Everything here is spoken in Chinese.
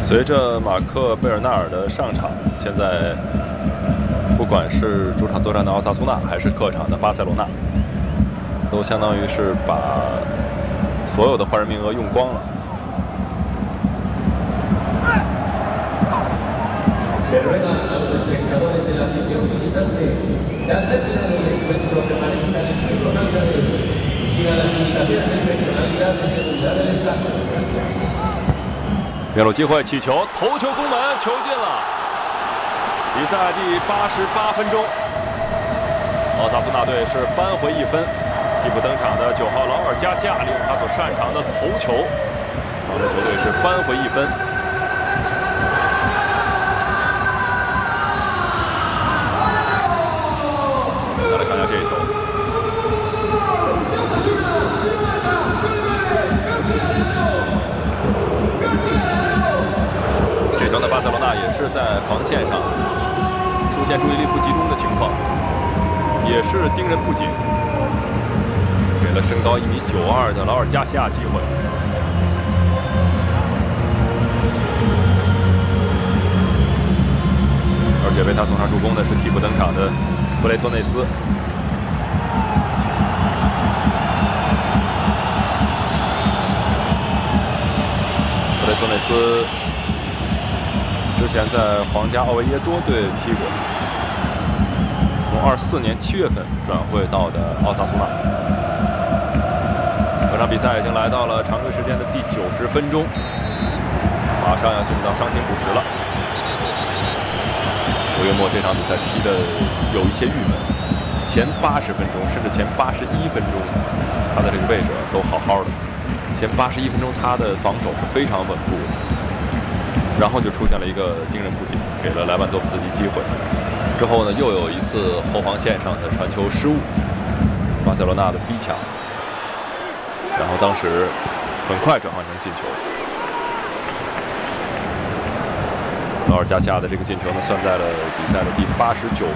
随着马克·贝尔纳尔的上场，现在不管是主场作战的奥萨苏纳，还是客场的巴塞罗那，都相当于是把所有的换人名额用光了。 Se ruega a los espectadores de la afición visitante que al término del encuentro permanezcan en sus localidades y sigan las indicaciones de personalidad de seguridad del estadio. Gracias. 边路机会，起球，头球攻门，球进了。比赛第88分钟，奥萨苏纳队是扳回1分。替补登场的9号劳尔加西亚利用他所擅长的头球，帮助球队是扳回1分。再来看一下这一球。这球呢，巴塞罗那也是在防线上出现注意力不集中的情况，也是盯人不紧，给了身高1.92米的劳尔加西亚机会。而且为他送上助攻的是替补登场的布雷托内斯。布雷托内斯之前在皇家奥维耶多队踢过，从24年7月份转会到的奥萨苏纳。本场比赛已经来到了常规时间的第90分钟，马上要进入到伤停补时了。吴约莫这场比赛踢的有一些郁闷，前80分钟甚至前81分钟，他的这个位置都好好的，前81分钟他的防守是非常稳固的，然后就出现了一个盯人不紧，给了莱万多夫斯基机会。之后呢，又有一次后防线上的传球失误，巴塞罗那的逼抢，然后当时很快转换成进球。劳尔加西亚的这个进球呢，算在了比赛的第89